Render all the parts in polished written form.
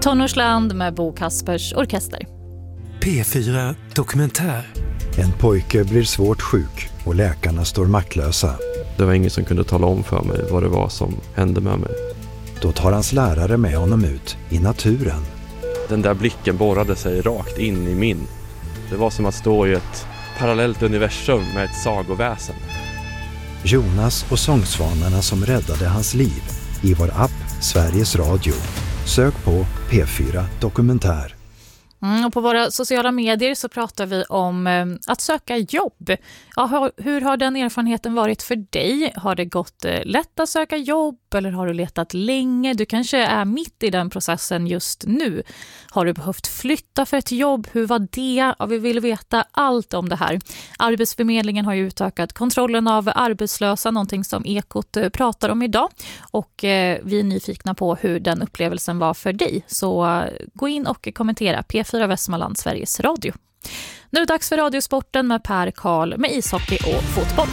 Tonårsland med Bo Kaspers Orkester. P4 Dokumentär. En pojke blir svårt sjuk och läkarna står maktlösa. Det var ingen som kunde tala om för mig vad det var som hände med mig. Då tar hans lärare med honom ut i naturen. Den där blicken borrade sig rakt in i min. Det var som att stå i ett parallellt universum med ett sagoväsen. Jonas och sångsvanarna som räddade hans liv i vår app Sveriges Radio. Sök på P4 Dokumentär. Och på våra sociala medier så pratar vi om att söka jobb. Ja, hur har den erfarenheten varit för dig? Har det gått lätt att söka jobb eller har du letat länge? Du kanske är mitt i den processen just nu. Har du behövt flytta för ett jobb? Hur var det? Ja, vi vill veta allt om det här. Arbetsförmedlingen har ju utökat kontrollen av arbetslösa, någonting som Ekot pratar om idag. Och vi är nyfikna på hur den upplevelsen var för dig. Så gå in och kommentera P4 Västmanland, Sveriges Radio. Nu är det dags för Radiosporten med Per Karl med ishockey och fotboll.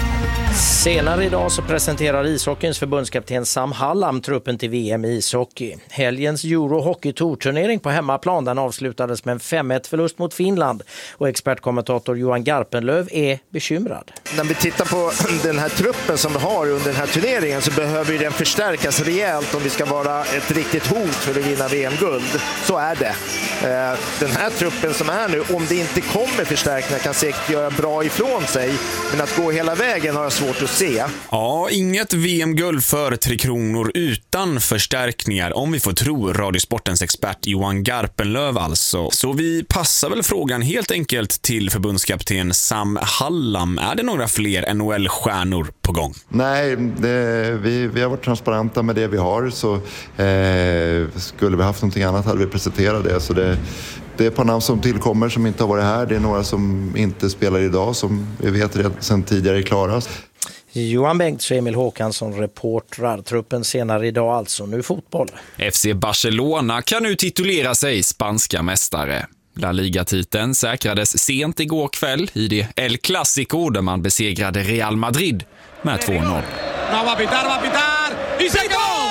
Senare idag så presenterar ishockeyns förbundskapten Sam Hallam truppen till VM i ishockey. Helgens Euro-hockey-tourturnering på hemmaplan den avslutades med en 5-1-förlust mot Finland. Och expertkommentator Johan Garpenlöv är bekymrad. När vi tittar på den här truppen som vi har under den här turneringen så behöver den förstärkas rejält om vi ska vara ett riktigt hot för att vinna VM-guld. Så är det. Den här truppen som är nu, om det inte kommer förstärkningar kan säkert göra bra ifrån sig. Men att gå hela vägen har jag svårt att se. Ja, inget VM-guld för Tre Kronor utan förstärkningar om vi får tro Radiosportens expert Johan Garpenlöv alltså. Så vi passar väl frågan helt enkelt till förbundskapten Sam Hallam. Är det några fler NHL-stjärnor på gång? Nej, vi har varit transparenta med det vi har så skulle vi haft någonting annat hade vi presenterat det. Så det är ett par namn som tillkommer som inte har varit här. Det är några som inte spelar idag som vi vet redan sedan tidigare klaras. Johan Bengts och Emil Håkansson reportrar truppen senare idag, alltså nu fotboll. FC Barcelona kan nu titulera sig spanska mästare. La Liga-titeln säkrades sent igår kväll i det El Clásico där man besegrade Real Madrid med 2-0. No, va pitar, y se gol!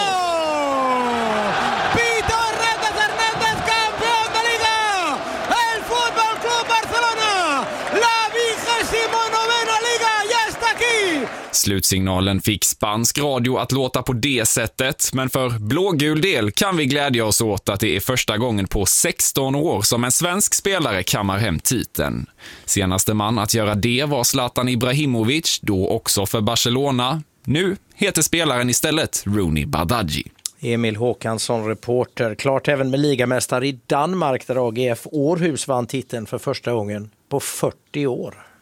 Slutsignalen fick spansk radio att låta på det sättet, men för blågul del kan vi glädja oss åt att det är första gången på 16 år som en svensk spelare kammar hem titeln. Senaste man att göra det var Zlatan Ibrahimovic, då också för Barcelona. Nu heter spelaren istället Rooney Bardghji. Emil Håkansson, reporter. Klart även med ligamästare i Danmark där AGF Århus vann titeln för första gången på 40 år.